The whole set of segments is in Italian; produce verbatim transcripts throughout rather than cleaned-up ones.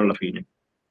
alla fine?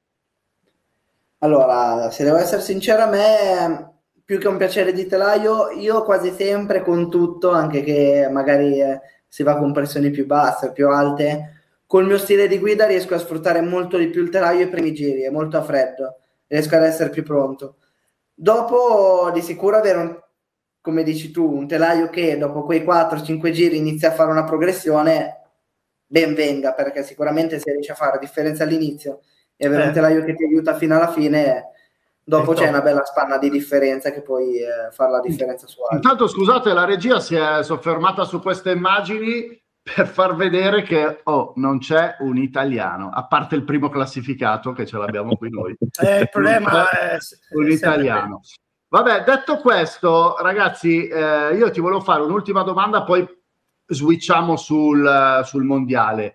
Allora, se devo essere sincero, a me più che un piacere di telaio, io quasi sempre con tutto, anche che magari eh, si va con pressioni più basse, più alte, col mio stile di guida riesco a sfruttare molto di più il telaio ai primi giri, è molto a freddo, riesco ad essere più pronto. Dopo di sicuro avere un, come dici tu, un telaio che dopo quei quattro cinque giri inizia a fare una progressione, ben venga, perché sicuramente se riesci a fare differenza all'inizio e avere Eh. un telaio che ti aiuta fino alla fine, dopo È c'è top. una bella spanna di differenza che puoi eh, fare la differenza su altri. Intanto scusate, la regia si è soffermata su queste immagini per far vedere che oh, non c'è un italiano, a parte il primo classificato che ce l'abbiamo qui noi. Eh, il problema è, un è italiano. Vabbè, detto questo, ragazzi, eh, io ti volevo fare un'ultima domanda, poi switchiamo sul, sul mondiale.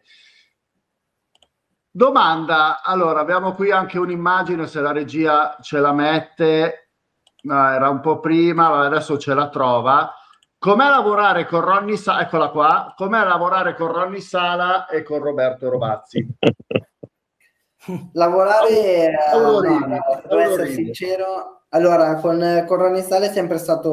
Domanda, allora abbiamo qui anche un'immagine, se la regia ce la mette, no, era un po' prima, adesso ce la trova. Com'è lavorare con Ronny Sala, eccola qua, com'è lavorare con Ronny Sala e con Roberto Rovazzi? Lavorare, eh, Aurorini, no, no, devo essere Aurorini. sincero, allora con, con Ronny Sala è sempre stato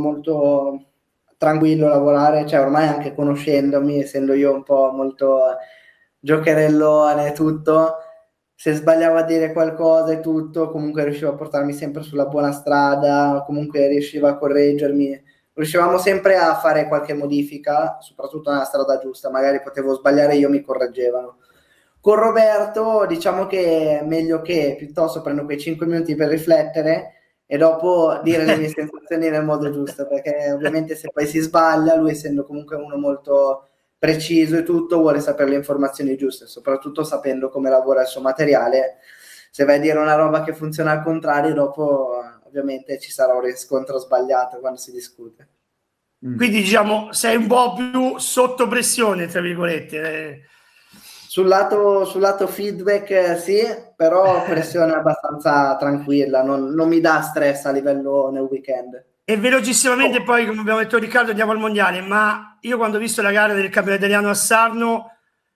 molto tranquillo lavorare, cioè ormai anche conoscendomi, essendo io un po' molto giocherellone e tutto, se sbagliavo a dire qualcosa e tutto, comunque riusciva a portarmi sempre sulla buona strada, comunque riusciva a correggermi, riuscivamo sempre a fare qualche modifica, soprattutto nella strada giusta, magari potevo sbagliare io, mi correggevano. Con Roberto diciamo che è meglio che piuttosto prendo quei cinque minuti per riflettere e dopo dire le mie sensazioni nel modo giusto, perché ovviamente se poi si sbaglia, lui essendo comunque uno molto preciso e tutto, vuole sapere le informazioni giuste, soprattutto sapendo come lavora il suo materiale. Se vai a dire una roba che funziona al contrario, dopo ovviamente ci sarà un riscontro sbagliato quando si discute. Quindi diciamo sei un po' più sotto pressione, tra virgolette. Eh. Sul lato, sul lato feedback eh, sì, però pressione abbastanza tranquilla, non, non mi dà stress a livello nel weekend. E velocissimamente oh. Poi, come abbiamo detto Riccardo, andiamo al mondiale, ma io quando ho visto la gara del campionato italiano a Sarno,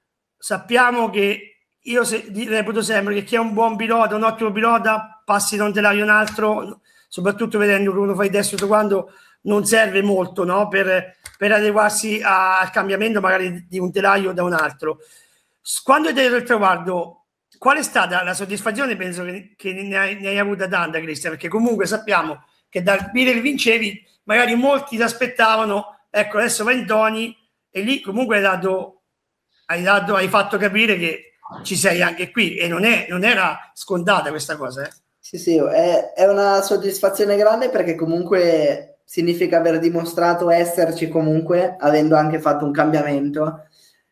sappiamo che io se, reputo sempre che chi è un buon pilota, un ottimo pilota, passi da un telaio a un altro, soprattutto vedendo che uno fa i test tutto quando, non serve molto, no? per, per adeguarsi al cambiamento magari di un telaio da un altro. Quando hai detto il traguardo, qual è stata la soddisfazione? Penso che, che ne, hai, ne hai avuta tanta, Cristian, perché comunque sappiamo che dal Birel vincevi, magari molti ti aspettavano, ecco adesso va in Toni e lì comunque hai dato, hai dato, hai fatto capire che ci sei anche qui e non, è, non era scontata questa cosa. Eh? Sì, sì, è, è una soddisfazione grande perché comunque significa aver dimostrato esserci comunque, avendo anche fatto un cambiamento.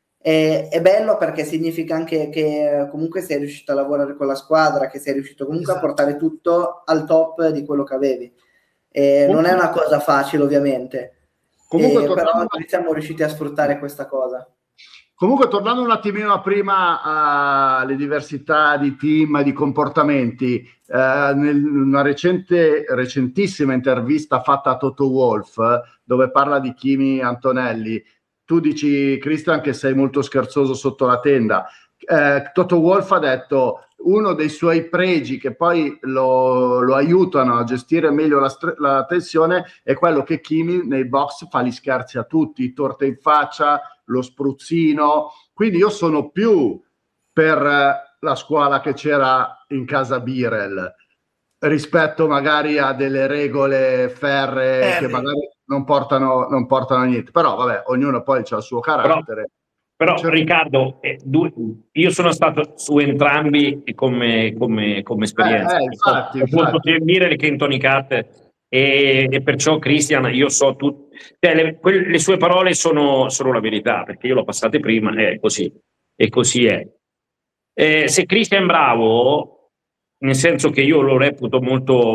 E, è bello perché significa anche che comunque sei riuscito a lavorare con la squadra, che sei riuscito comunque esatto. a portare tutto al top di quello che avevi. E non è una cosa facile ovviamente, comunque, e, però a... noi siamo riusciti a sfruttare questa cosa. Comunque tornando un attimino a prima alle diversità di team e di comportamenti, eh, nel, una recente, recentissima intervista fatta a Toto Wolff dove parla di Kimi Antonelli, tu dici Cristian che sei molto scherzoso sotto la tenda, eh, Toto Wolff ha detto uno dei suoi pregi che poi lo, lo aiutano a gestire meglio la, la tensione è quello che Kimi nei box fa gli scherzi a tutti, torte in faccia, lo spruzzino, quindi io sono più per la scuola che c'era in casa Birel rispetto magari a delle regole ferree eh, che magari non portano, non portano a niente, però vabbè, ognuno poi ha il suo carattere. Però, però Riccardo, eh, due, io sono stato su entrambi come, come, come esperienza, eh, eh, infatti, molto sia Birel che in Tony Kart, e, e perciò Christian, io so tu, cioè, le, quelle, le sue parole sono, sono la verità, perché io l'ho passate prima, è così, e così è. Eh, se Christian è bravo, nel senso che io lo reputo molto,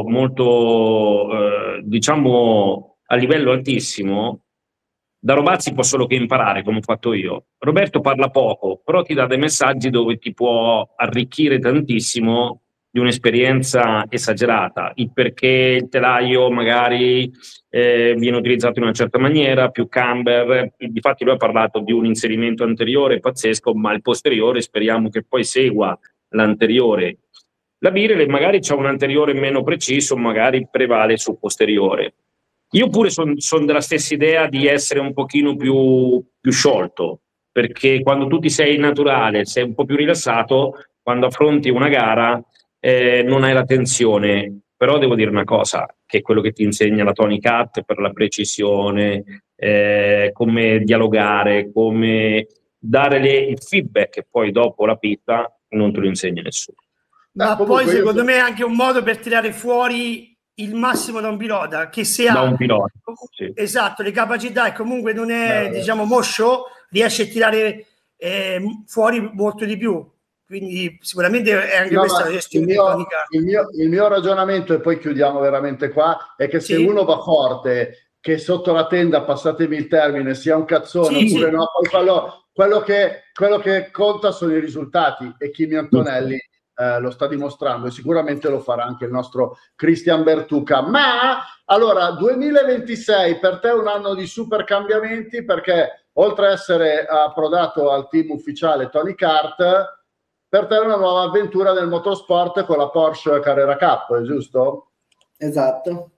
molto eh, diciamo a livello altissimo, da Rovazzi può solo che imparare, come ho fatto io. Roberto parla poco, però ti dà dei messaggi dove ti può arricchire tantissimo di un'esperienza esagerata, il perché il telaio magari eh, viene utilizzato in una certa maniera, più camber, difatti lui ha parlato di un inserimento anteriore pazzesco, ma il posteriore speriamo che poi segua l'anteriore. La Birele magari c'ha un anteriore meno preciso, magari prevale sul posteriore. Io pure sono son della stessa idea di essere un pochino più, più sciolto, perché quando tu ti sei naturale, sei un po' più rilassato, quando affronti una gara eh, non hai la tensione. Però devo dire una cosa, che è quello che ti insegna la Tony Cat per la precisione, eh, come dialogare, come dare le, il feedback, che poi dopo la pista non te lo insegna nessuno. Ma Beh, poi secondo io... me è anche un modo per tirare fuori il massimo da un pilota, che se da ha un pilota, sì. Esatto, le capacità e comunque non è eh, diciamo moscio, riesce a tirare eh, fuori molto di più. Quindi sicuramente è anche no, questa la il gestione mio, tecnica. il, mio, il mio ragionamento, e poi chiudiamo veramente qua, è che se Sì. uno va forte, che sotto la tenda, passatemi il termine, sia un cazzone Sì, oppure sì. no, poi quello, quello, che, quello che conta sono i risultati, e Kimi Antonelli eh, lo sta dimostrando, e sicuramente lo farà anche il nostro Christian Bertucca. Ma allora, duemilaventisei per te è un anno di super cambiamenti, perché oltre a essere approdato al team ufficiale Tony Kart, per te è una nuova avventura nel motorsport con la Porsche Carrera Cup, giusto? Esatto.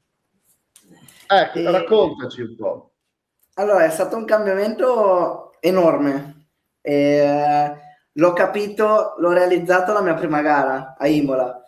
Ecco, E... raccontaci un po'. Allora, è stato un cambiamento enorme. E, l'ho capito, l'ho realizzato la mia prima gara a Imola.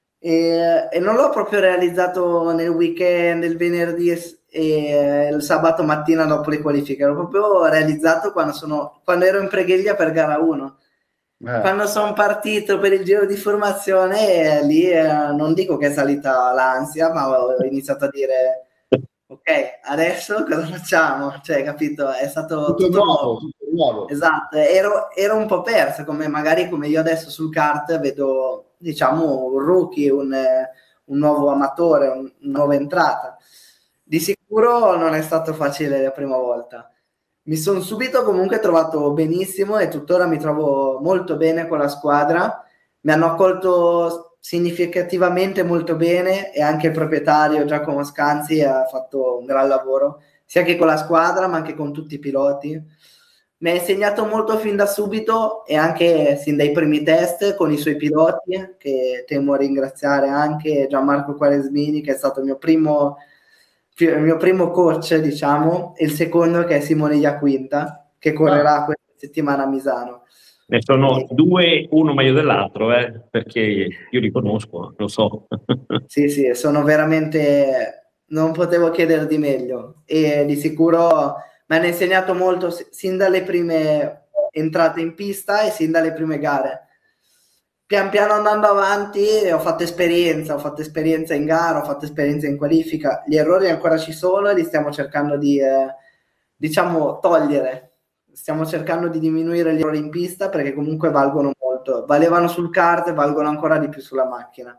E, e non l'ho proprio realizzato nel weekend, il venerdì e, e il sabato mattina dopo le qualifiche. L'ho proprio realizzato quando, sono, quando ero in pregheglia per gara uno. Eh. Quando sono partito per il giro di formazione, eh, lì eh, non dico che è salita l'ansia, ma ho iniziato a dire ok, adesso cosa facciamo? Cioè, capito? È stato Tutto, tutto nuovo, nuovo. tutto nuovo. Esatto, ero, ero un po' perso, come magari come io adesso sul kart vedo, diciamo, un rookie, un, un nuovo amatore, un, una nuova entrata. Di sicuro non è stato facile la prima volta. Mi sono subito comunque trovato benissimo e tuttora mi trovo molto bene con la squadra. Mi hanno accolto significativamente molto bene, e anche il proprietario Giacomo Scanzi ha fatto un gran lavoro, sia che con la squadra ma anche con tutti i piloti. Mi ha insegnato molto fin da subito, e anche sin dai primi test con i suoi piloti, che temo ringraziare anche Gianmarco Quaresmini, che è stato il mio primo il mio primo coach, diciamo, e il secondo che è Simone Iaquinta, che correrà ah. questa settimana a Misano. Ne sono e... due, uno meglio dell'altro, eh, perché io li conosco, lo so. Sì, sì, sono veramente... non potevo chiedere di meglio, e di sicuro mi hanno insegnato molto sin dalle prime entrate in pista e sin dalle prime gare. Pian piano andando avanti ho fatto esperienza, ho fatto esperienza in gara, ho fatto esperienza in qualifica. Gli errori ancora ci sono e li stiamo cercando di, eh, diciamo, togliere. Stiamo cercando di diminuire gli errori in pista, perché comunque valgono molto. Valevano sul kart e valgono ancora di più sulla macchina.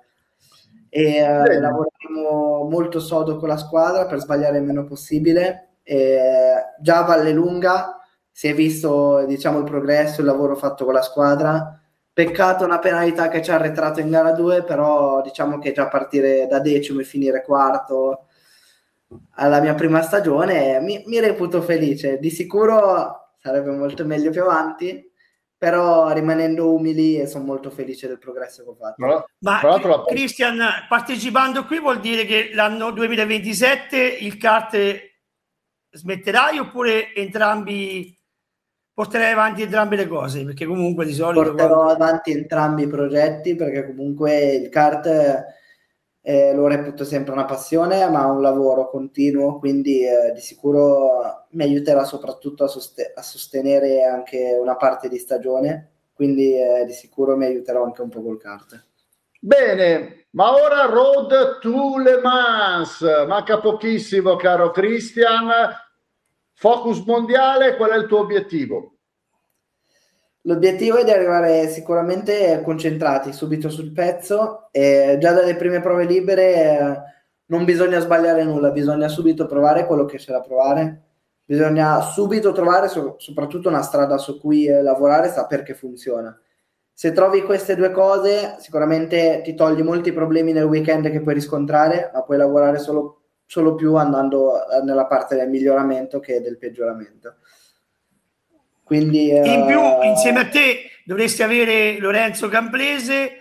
E eh, lavoriamo molto sodo con la squadra per sbagliare il meno possibile. E già a Vallelunga si è visto, diciamo, il progresso, il lavoro fatto con la squadra. Peccato una penalità che ci ha arretrato in gara due, però diciamo che già partire da decimo e finire quarto alla mia prima stagione mi, mi reputo felice. Di sicuro sarebbe molto meglio più avanti, però rimanendo umili, e sono molto felice del progresso che ho fatto. No, ma la... Christian, partecipando qui vuol dire che l'anno duemilaventisette il kart smetterai, oppure entrambi porterai avanti entrambe le cose? Perché comunque di solito porterò quando... avanti entrambi i progetti, perché comunque il kart eh, lo reputo sempre una passione, ma un lavoro continuo, quindi eh, di sicuro mi aiuterà soprattutto a, sost- a sostenere anche una parte di stagione, quindi eh, di sicuro mi aiuterò anche un po' col kart. Bene, ma ora Road to Le Mans, manca pochissimo, caro Christian. Focus mondiale, qual è il tuo obiettivo? L'obiettivo è di arrivare sicuramente concentrati subito sul pezzo, e già dalle prime prove libere eh, non bisogna sbagliare nulla, bisogna subito provare quello che c'è da provare, bisogna subito trovare so- soprattutto una strada su cui eh, lavorare, sapere che funziona. Se trovi queste due cose sicuramente ti togli molti problemi nel weekend che puoi riscontrare, ma puoi lavorare solo solo più andando nella parte del miglioramento che del peggioramento. Quindi, in più, uh... insieme a te dovresti avere Lorenzo Camplese,